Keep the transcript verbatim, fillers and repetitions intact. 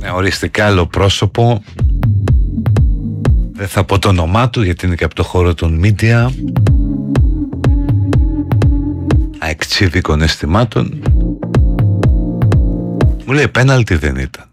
με οριστικά άλλο πρόσωπο. Δεν θα πω το όνομά του γιατί είναι και από το χώρο των media, αεξίδικων αισθημάτων. Μου λέει πέναλτι δεν ήταν.